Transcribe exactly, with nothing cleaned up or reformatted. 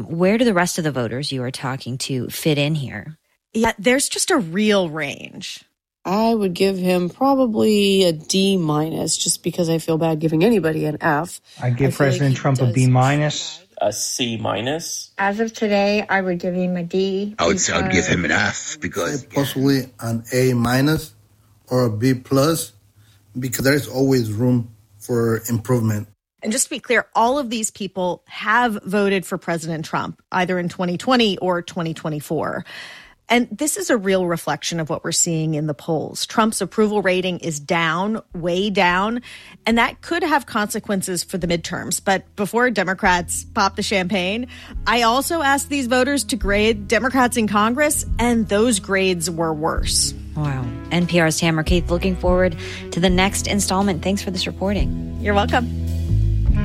Tam, where do the rest of the voters you are talking to fit in here? Yeah, there's just a real range. I would give him probably a D minus, just because I feel bad giving anybody an F. I'd give President like Trump does. a B minus. A C minus. As of today, I would give him a D. I would say I'd give him an F because possibly an A minus or a B plus, because there's always room for improvement. And just to be clear, all of these people have voted for President Trump, either in twenty twenty or twenty twenty-four. And this is a real reflection of what we're seeing in the polls. Trump's approval rating is down, way down, and that could have consequences for the midterms. But before Democrats pop the champagne, I also asked these voters to grade Democrats in Congress, and those grades were worse. Wow. N P R's Tamara Keith looking forward to the next installment. Thanks for this reporting. You're welcome.